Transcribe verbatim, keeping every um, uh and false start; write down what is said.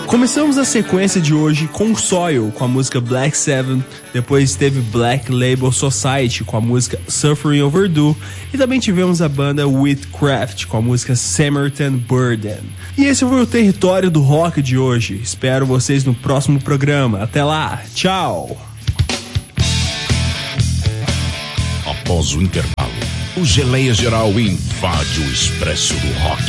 Começamos a sequência de hoje com Soil, com a música Black Seven, depois teve Black Label Society com a música Suffering Overdue, e também tivemos a banda Witchcraft com a música Samaritan Burden. E esse foi o território do rock de hoje. Espero vocês no próximo programa. Até lá, tchau! Após o intervalo, o Geleia Geral invade o Expresso do Rock.